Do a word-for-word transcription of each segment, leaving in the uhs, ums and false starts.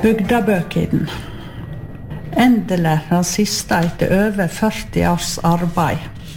Bygdabøkiden. Endelig den siste etter over førti års arbeid.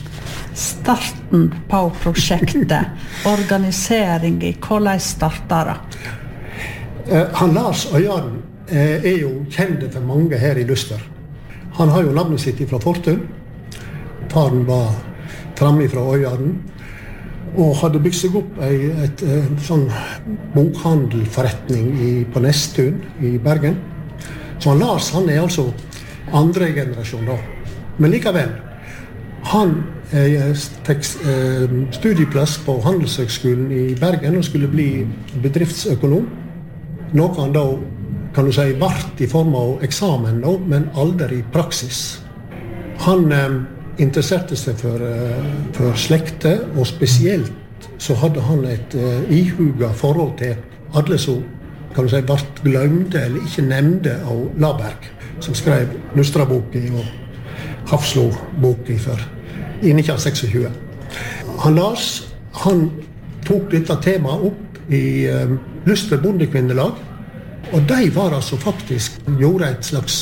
Starten på prosjektet, organisering i hvordan starter det? Eh, han Lars Øyarden eh, er jo kjent for mange her i Luster. Han har jo navnet sitt fra Fortun. Faren var fremme fra Øyarden og hadde bygd seg opp ei, et, et sånn bokhandelforretning i, på Nesttun i Bergen. Så han Lars, han er altså andre generasjon da. Men likevel, han eh, fikk eh, studieplass på Handelshøgskolen i Bergen og skulle bli bedriftsøkonom. Noe han da, kan du si, vart i form av eksamen da, men aldri i praksis. Han eh, interesserte seg for, eh, for slekte, og spesielt så hadde han et eh, ihuga forhold til alle som, kan du si, vart glemte eller ikke nevnte av Laberg, som skrev Nustraboki og Hafslo-boki for i nitten tjueseks. Han Lars, han tok dette temaet opp i eh, Luster bondekvinnelag, og de var altså faktisk, gjorde et slags,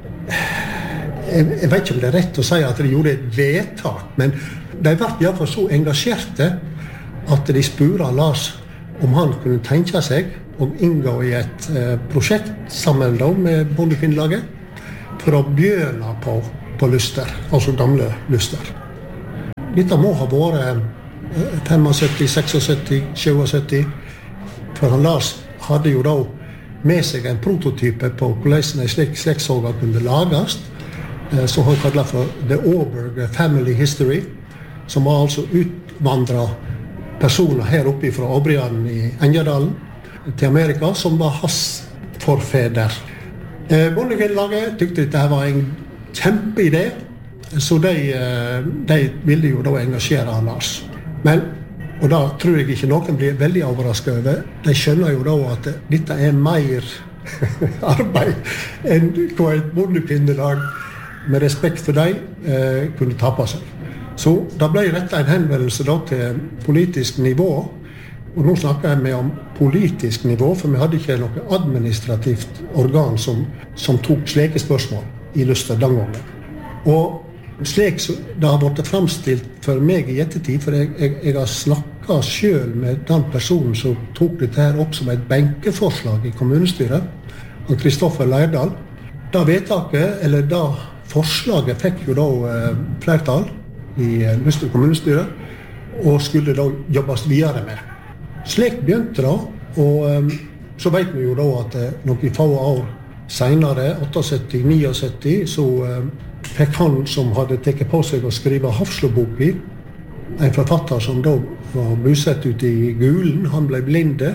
jeg, jeg vet ikke om det er rett å si at de gjorde et vedtak, men de var i hvert fall så engasjerte at de spurte Lars om han kunne tenke seg å inngå i et eh, prosjekt sammen da, med bondekvinnelaget for å begynne på, på Luster, altså gamle Luster. Dette må ha vært syttifem, syttiseks, syttisju, for han Lars hadde jo da med seg en prototype på hvordan en slik slektssaga kunne lages, eh, som han kallet for The Auberg Family History, som var altså utvandret personer her oppe fra Åbriaden i Engjerdalen til Amerika, som var hans forfeder. Eh, Bondekvinnelaget tykte dette var en kjempeidé, så de, de ville jo da engasjere han Lars. Men, og da tror jeg ikke noen blir veldig overrasket over, de skjønner jo da at dette er mer arbeid enn hva et bondekvinnelag med respekt for dem eh, kunne ta på seg. Så da ble rettet en henvendelse da til politisk nivå, og nå snakker jeg med om politisk nivå, for vi hadde ikke noe administrativt organ som, som tok slike spørsmål i Luster den gangen. Og slik så det har vært fremstilt for meg i ettertid, for jeg, jeg, jeg har snakket selv med den personen som tok dette her opp som et benkeforslag i kommunestyret, han Kristoffer Leirdal. Da vedtaket, eller da forslaget fikk jo da eh, flertall i eh, Luster kommunestyret, og skulle da jobbes videre med. Slik begynte det, og eh, så vet vi jo da at eh, noen få år senere, syttiåtte, syttiåtte, så eh, fikk han som hadde tekket på seg å skrive Hafslo-boki, en forfatter som da var bosatt ute i Gulen, han ble blinde,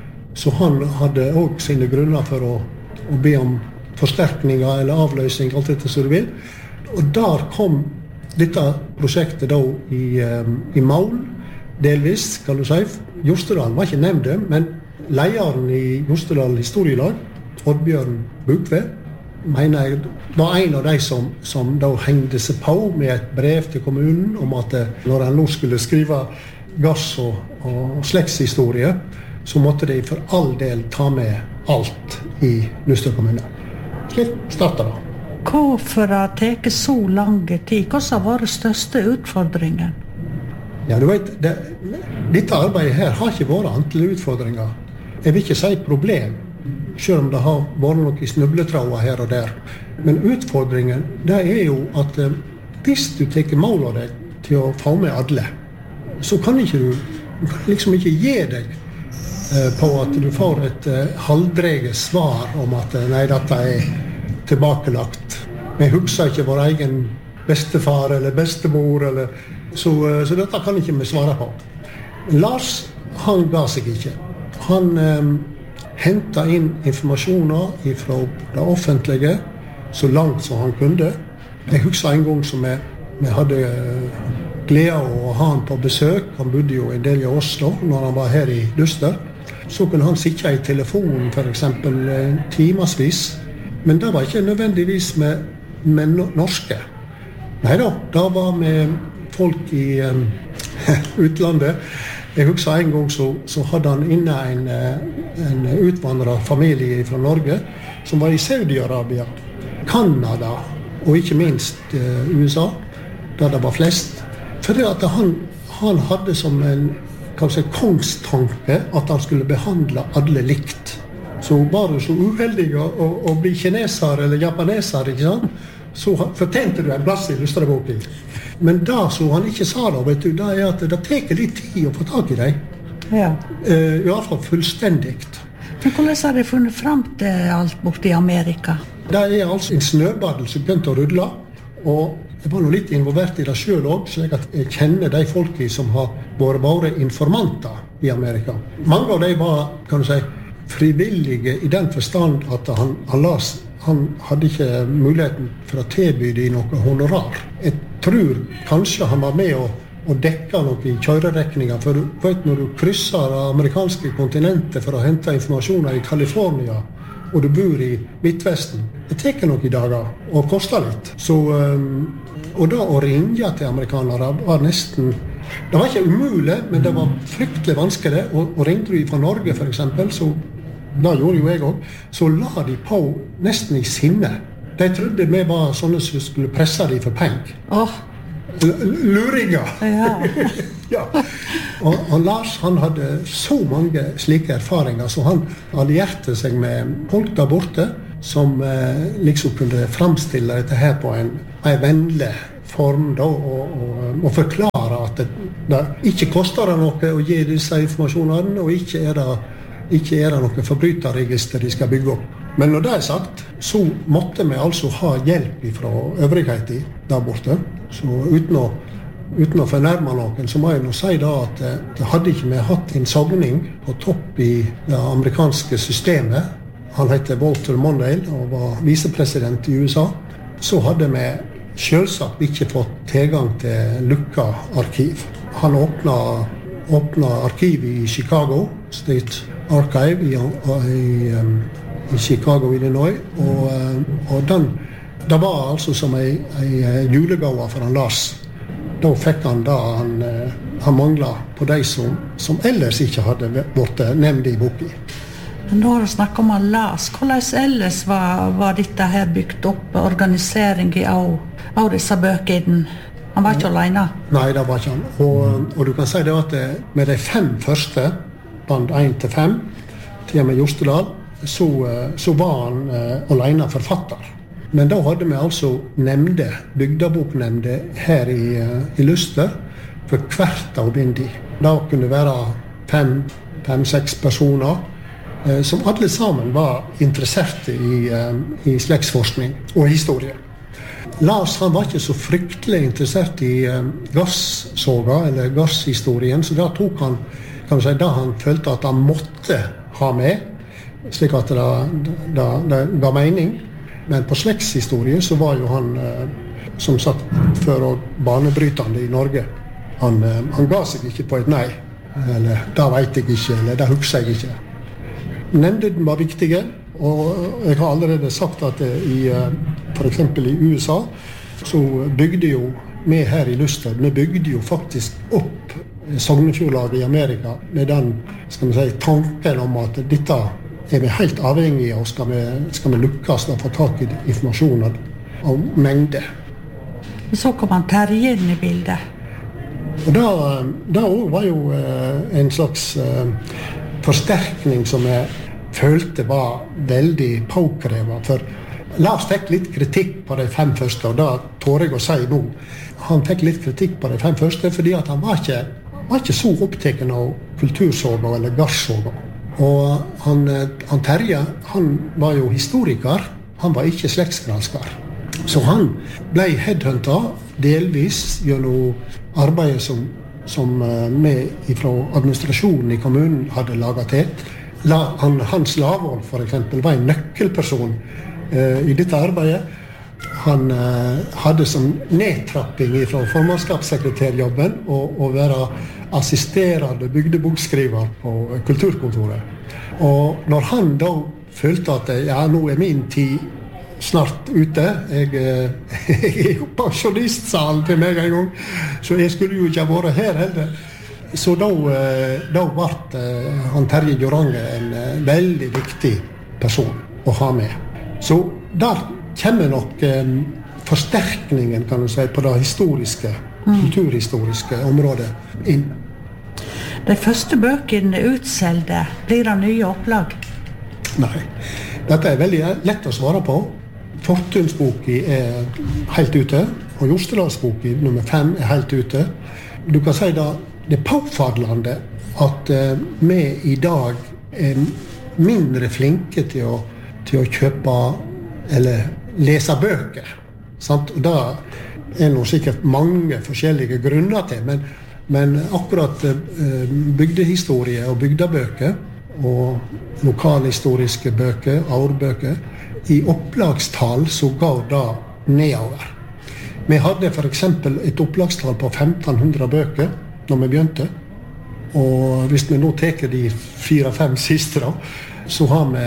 så han hadde også sine grunner for å, å be om forsterkninger eller avløsning, alt dette som du vil. Og der kom dette prosjektet da i, um, i mål, delvis, kan du si. Jostedal var ikke nevnt, men lederen i Jostedal historielag, Oddbjørn Bukve, mener jeg, var en av de som, som da hengte seg på med et brev til kommunen om at når han nå skulle skrive gass- og, og slektshistorie, så måtte de for all del ta med alt i Luster kommune. Slik startet det. Hvorfor har det tatt så lang tid? Hva har vært den største utfordringen? Ja, du vet, det, dette arbeidet her har ikke vært antall utfordringer. Jeg vil ikke si problem, selv om det har vært noen snubletråder her og der. Men utfordringen, det er jo at eh, hvis du tar mål av deg til å få med alle, så kan ikke du liksom ikke gi deg eh, på at du får et eh, halvdreget svar om at eh, nei, dette er tilbakelagt. Vi husker ikke vår egen bestefar eller bestemor, eller, så, eh, så dette kan ikke vi svare på. Lars, han ga seg ikke. Han eh, hentet inn informasjoner fra det offentlige så langt som han kunne. Jeg husker en gang som vi, vi hadde glede av å ha han på besøk. Han bodde jo en del i Oslo når han var her i Luster. Så kunne han sitte i telefonen for eksempel timesvis. Men det var ikke nødvendigvis med, med norske. Neida, det var med folk i um, utlandet. Jeg husker en gang så, så hadde han inne en, en utvandret familie fra Norge som var i Saudi-Arabia, Kanada og ikke minst uh, U S A, der det var flest. Fordi at han, han hadde som en kanskje kongstanke at han skulle behandle alle likt. Så var du så uheldig å, å, å bli kineser eller japaneser, ikke sant? Så fortjente du en plass i Lustreboka. Men da så han ikke sa det, vet du, det er at det tar litt tid å få tak i deg. Ja. Uh, I hvert fall fullstendig. Men hvordan har de funnet frem til alt borte i Amerika? Det er altså en snøbadel som begynte å rulle, og jeg var nå litt involvert i det selv også, så jeg kjenner de folkene som har vært våre informanter i Amerika. Mange av dem var, kan du si, frivillige i den forstand at han, han las Han hadde ikke muligheten for å tilby de noe honorar. Jeg tror kanskje han var med å, å dekke noe i kjørerekninger, for du vet når du krysser det amerikanske kontinentet for å hente informasjoner i California, og du bor i Midtvesten, det tar noen dager og koster litt. Så, og da å ringe til amerikanere var nesten, det var ikke umulig, men det var fryktelig vanskelig. Og, og ringte du fra Norge for eksempel, så da gjorde jo jeg også, så la de på nesten i sinne. De trodde vi var sånne som skulle presse de for penger. Åh. Luringer! Ja. Ja. Og, og Lars, han hadde så mange slike erfaringer, så han allierte seg med folk der borte, som eh, liksom kunne fremstille dette her på en, en vennlig form, da, og, og, og forklare at det, det ikke koster det noe å gi disse informasjonene, og ikke er det Ikke er det noen forbryterregister de skal bygge opp. Men når det er sagt, så måtte vi altså ha hjelp fra øvrigheten der borte. Så uten å, uten å fornærme noen, så må jeg nå si da at det hadde ikke vi hatt en sogning på topp i det amerikanske systemet. Han heter Walter Mondale og var visepresident i U S A. Så hadde vi selvsagt ikke fått tilgang til lukka arkiv. Han åpnet, åpnet arkivet i Chicago, State Archive i, i, um, i Chicago, Illinois, og, um, og den, det var altså som en, en julegave for han Lars. Da fikk han da han, han manglet på de som, som ellers ikke hadde vært nevnt i boken. Men nå har du snakket om han Lars. Hvordan ellers var, var dette her bygd opp, organisering av, av disse bøkene? Han var ikke alene? Nei, det var ikke han. Og, og du kan si det at med de fem første, band én til fem, til og med Jostedal, så, så var han uh, alene forfatter. Men da hadde vi altså nemnde, bygdeboknemnde her i, uh, i Luster, for hvert av bindi. Da kunne det være fem, fem, seks personer, uh, som alle sammen var interesserte i, uh, i slektsforskning og historie. Lars han var ikke så fryktelig interessert i uh, gasssoga, eller gasshistorien, så da tok han kan man si, da han følte at han måtte ha med, slik at det, det, det ga mening. Men på slektshistorie så var jo han, som sagt, før og banebrytende i Norge. Han, han ga seg ikke på et nei, eller det vet jeg ikke, eller det husker jeg ikke. Nemndene var viktige, og jeg har allerede sagt at i, for eksempel i U S A, så bygde jo vi her i Luster, vi bygde jo faktisk opp Sognefjordlaget i Amerika med den, skal vi si, tanken om at dette er vi helt avhengige av, og skal vi, skal vi lukkes og få tak i informasjon av mengde. Så kom han Terje inn i bildet. Og da, da var jo en slags forsterkning som jeg følte var veldig påkrevet, for Lars fikk litt kritikk på de fem første, og da tør jeg å si nå. Han fikk litt kritikk på de fem første, fordi at han var ikke var ikke så opptatt av kultursoga eller gassoga. Og han, han Terje, han var jo historiker, han var ikke slektsgransker. Så han ble headhuntet delvis gjennom arbeidet som, som vi fra administrasjonen i kommunen hadde laget til. La, han, Hans Lavål for eksempel var en nøkkelperson uh, i dette arbeidet. Han uh, hadde som nedtrapping fra formannskapssekretærjobben og, og være assisterende bygdebokskriver på kulturkontoret. Og når han da følte at ja, nå er min tid snart ute, jeg, jeg er jo pensjonistsalen til meg en gang, så jeg skulle jo ikke ha vært her heller. så da, da ble han Terje Joranger en veldig viktig person å ha med. Så der kommer nok forsterkningen, kan du si, på det historiske, mm. kulturhistoriske området inn. De første bøkene utselgte, blir det nye opplag? Nei, dette er veldig lett å svare på. Fortunsboken er helt ute, og Jostedalsboken nummer fem er helt ute. Du kan si da, det er påfallende at uh, vi i dag er mindre flinke til å, til å kjøpe eller lese bøker. Sant? Og det er noe sikkert mange forskjellige grunner til, men, men akkurat uh, bygdehistorie og bygdebøker og lokalhistoriske bøker, årbøker, i opplagstall så går det nedover. Vi hadde for eksempel et opplagstall på femten hundre bøker når vi begynte, og hvis vi nå teker de fire-fem siste da, så har vi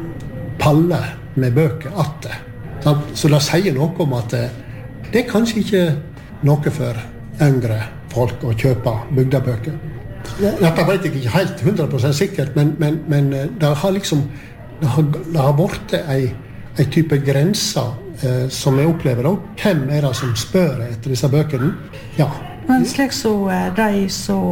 palle med bøker atte. Så det sier noe om at det er kanskje ikke noe for yngre folk å kjøpe bygdebøker. Dette vet jeg ikke helt hundre prosent sikkert, men, men, men det har liksom det har, det har vært ei, ei type grenser eh, som jeg opplever da. Hvem er det som spør etter disse bøkene? Ja. Men slik så de som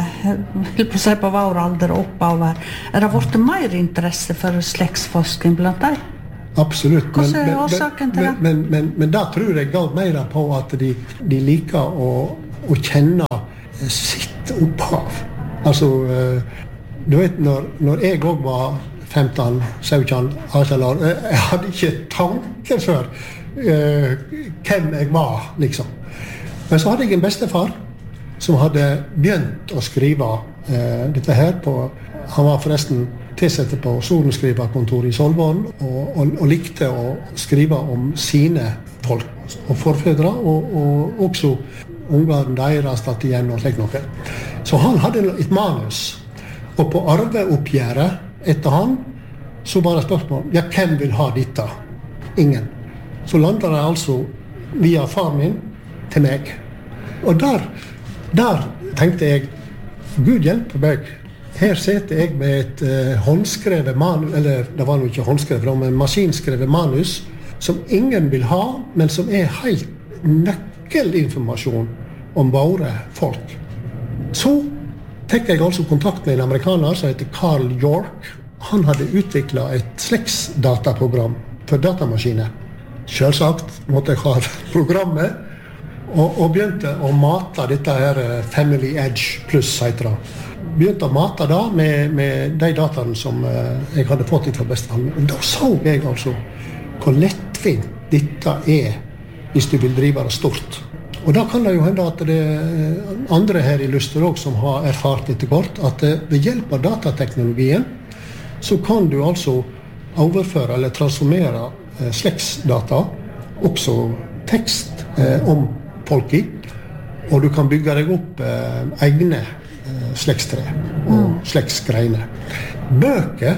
vil på seg på vår alder og oppover, er det vært mer interesse for slektsforskning blant dem? Absolutt. Hva er årsaken til det? Men, men, men, men da tror jeg går mer på at de, de liker å, å kjenne sitt opphav. Altså, du vet, når, når jeg også var femten, sytten, atten år, jeg hadde ikke tanke for uh, hvem jeg var, liksom. Men så hadde jeg en bestefar som hadde begynt å skrive uh, dette her på, han var forresten tilsette på sorenskriverkontoret i Solvån, og, og, og likte å skrive om sine folk og forfedre, og, og også ungene deres tatt igjen og slik noe. Så han hadde et manus, og på arveoppgjøret etter han, så var det spørsmål, ja, hvem vil ha dette? Ingen. Så landet det altså via far min til meg. Og der, der tenkte jeg, Gud hjelpe meg, her sitter jeg med et uh, håndskrevet manus, eller det var jo ikke håndskrevet, men maskinskrevet manus, som ingen vil ha, men som er helt nøkkelinformasjon om våre folk. Så fikk jeg altså kontakt med en amerikaner som heter Carl York. Han hadde utviklet et slektsdataprogram for datamaskiner. Selvsagt måtte jeg ha programmet, og, og begynte å mate dette her Family Edge Plus, heter det. Begynte å mate da med, med de dataene som uh, jeg hadde fått fra bestefaren. Da så jeg altså hvor lettvint dette er hvis du vil drive det stort. Og da kan det jo hende at det er andre her i Luster også som har erfart etter kort, at ved hjelp av datateknologien så kan du altså overføre eller transformere eh, slektsdata, også tekst eh, om folk i, og du kan bygge deg opp eh, egne eh, slektstre og slektsgreiner. Bøker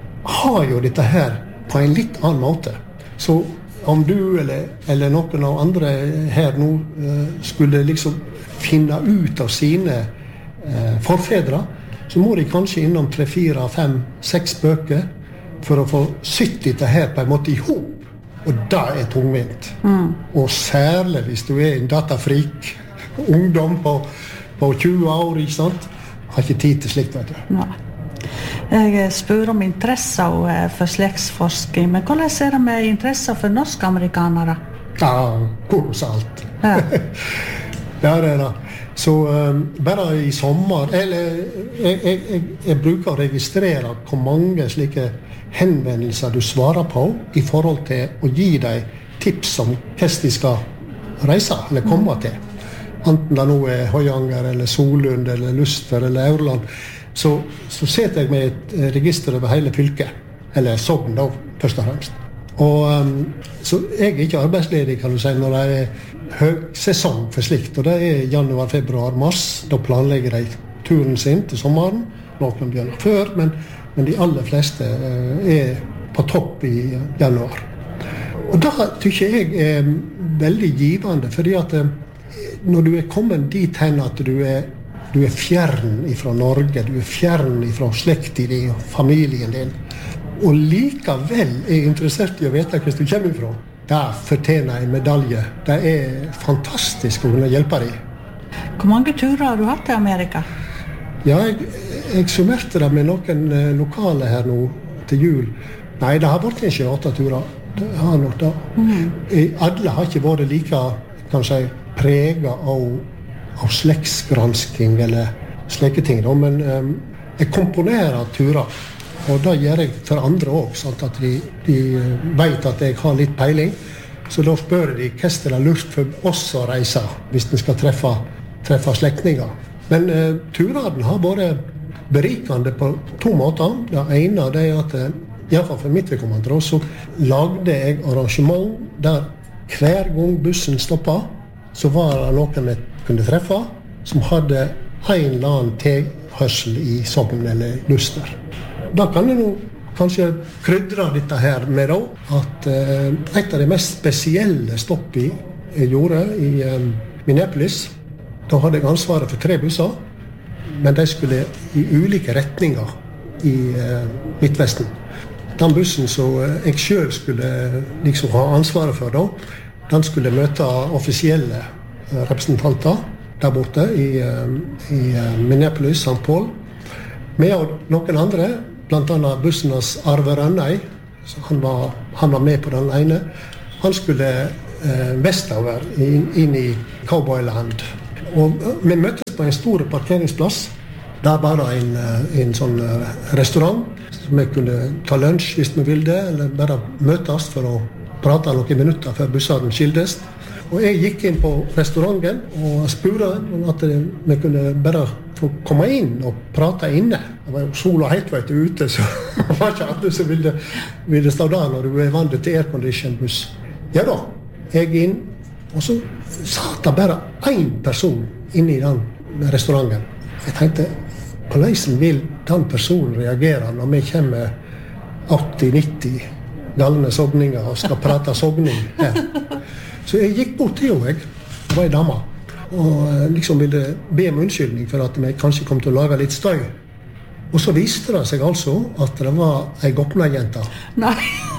har jo dette her på en litt annen måte. Så om du eller, eller noen av andre her nå uh, skulle liksom finne ut av sine uh, forfedre, så må de kanskje innom tre, fire, fem, seks bøker for å få sytt dette her på en måte i hop. Og det er tungvint. Mm. Og særlig hvis du er en datafrik, ungdom på, på tjue år, ikke sant? Har ikke tid til slikt, vet du. Nei. Jeg spør om interesse for slektsforskning, men hvordan er det med interesse for norsk-amerikanere? Ja, kolossalt. Ja. Ja, det er det. Så um, bare i sommer, eller jeg, jeg, jeg, jeg bruker å registrere hvor mange slike henvendelser du svarer på i forhold til å gi deg tips om hvordan de skal reise eller komme til. Enten det nå er Høyanger, eller Solund, eller Luster, eller Aurland. Så, så setter jeg med et register over hele fylket, eller Sogn da, først og fremst. Og, um, så jeg er ikke arbeidsledig, kan du si, når det er høgsesong for slikt, og det er januar, februar, mars. Da planlegger de turen sin til sommeren. Noen begynner før, men, men de aller fleste uh, er på topp i januar. Og da tykker jeg er veldig givende, fordi at uh, når du er kommet dit hen at du er Du er fjern ifra Norge, du er fjern ifra slekten din og familien din. Og likevel er interessert i å vite hvor du kommer ifra. Det fortjener en medalje. Det er fantastisk å kunne hjelpe deg. Hvor mange turer har du hatt til Amerika? Ja, jeg, jeg summerte det med noen lokale her nå til jul. Nei, det har vært ikke åtte turer. Det har nok da. Mm. Alle har ikke vært like, kanskje, preget av, av slektsgransking eller slike ting. Da. Men um, jeg komponerer turer, og det gjør jeg for andre også, sånn at de, de vet at jeg har litt peiling. Så da spør de hva det er lurt for oss å reise, hvis de skal treffe, treffe slektninger. Men uh, turene har vært berikende på to måter. Det ene det er at i hvert fall for mitt vedkommende, så lagde jeg arrangement der hver gang bussen stoppet, så var det noen jeg kunne treffe som hadde en eller annen tilhørsel i Sogn eller Luster. Da kan jeg nå kanskje krydre dette her med da, at eh, et av de mest spesielle stoppene jeg gjorde i eh, Minneapolis, da hadde jeg ansvaret for tre busser, men de skulle i ulike retninger i eh, Midtvesten. Den bussen som jeg selv skulle liksom ha ansvaret for da, den skulle møte offisielle representanter der borte i, i Minneapolis, Saint Paul. Med og noen andre, blant annet bussenes Arve Rønnøy, han var, han var med på den ene. Han skulle eh, vestover inn, inn i Cowboyland. Og vi møttes på en stor parkeringsplass. Der var det en, en sånn restaurant, som vi kunne ta lunsj hvis vi ville, eller bare møtes for å prate noen minutter før bussene skildes. Og jeg gikk inn på restauranten og spurte at vi kunne bare få komme inn og prate inne. Det var jo sola helt vet du, ute, så det var ikke alle som ville, ville stå der når du er vant til aircondition buss. Ja da, jeg inn, og så satt det bare én person inne i den restauranten. Jeg tenkte, hvordan vil den personen reagere når vi kommer åtti nitti galne sogninger og skal prate sogning her? Så jeg gikk bort til henne, det var en dame, og liksom ville be om unnskyldning for at vi kanskje kom til å lage litt støy. Og så viste det seg altså at det var en Gopna-jente. Nei.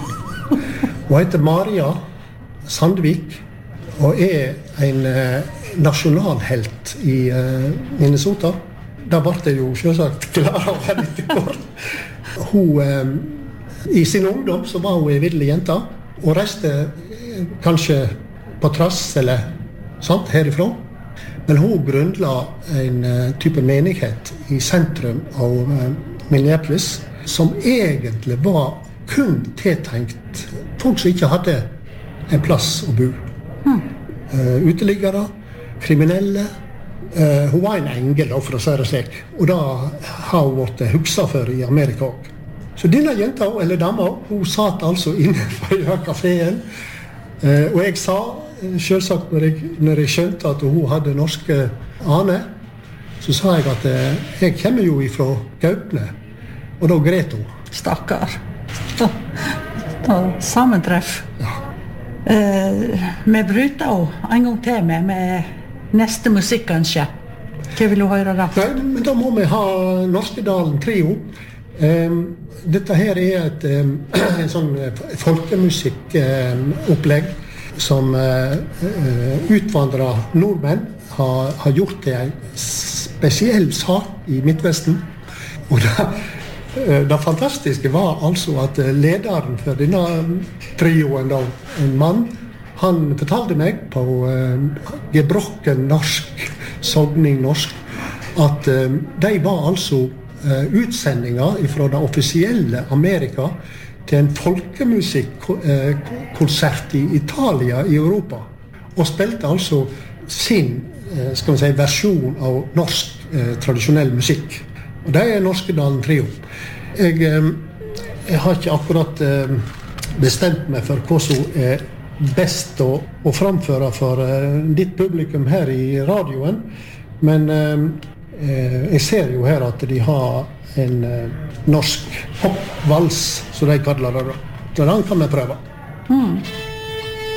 Hun heter Maria Sandvik, og er en eh, nasjonalhelt i eh, Minnesota. Da ble det jo selvsagt klar å være litt kort. Hun, eh, I sin ungdom så var hun en videlig jente, og reiste eh, kanskje på trass eller sant, herifra. Men hun grunnla en uh, type menighet i sentrum av uh, Minneapolis, som egentlig var kun tiltenkt folk som ikke hadde en plass å bo. Hmm. Uh, uteliggere, kriminelle. Uh, hun var en engel, for å si det slik. Og da har hun vært hukset for i Amerika også. Så denne jenta, eller dama, hun satt altså inne på kaféen. Uh, og jeg sa, selvsagt når jeg, når jeg skjønte at hun hadde norske aner, så sa jeg at uh, jeg kommer jo ifra Gaupne. Og da gret hun. Stakkar. Da, da sammentreff. Ja. Uh, vi bryter også en gang til med, med neste musikk, kanskje. Hva vil du høre da? Nei, men da må vi ha Norskedalen Trio. Um, dette her er et um, en sånn folkemusikkopplegg um, som uh, uh, utvandrere nordmenn har, har gjort til en spesiell sak i Midtvesten. Og det, uh, det fantastiske var altså at lederen for denne trioen, da, en mann, han fortalte meg på uh, gebrokken norsk, sogning norsk, at uh, de var altså utsendinger fra det offisielle Amerika til en folkemusikkonsert i Italia i Europa, og spilte altså sin skal vi si, versjon av norsk eh, tradisjonell musikk. Og det er Norskedalen Trio. Jeg, eh, jeg har ikke akkurat eh, bestemt meg for hva som er best å, å framføre for eh, ditt publikum her i radioen, men eh, jeg ser jo her at de har en uh, norsk hoppvals, så de kaller det da. Så den kan vi prøve. Mm.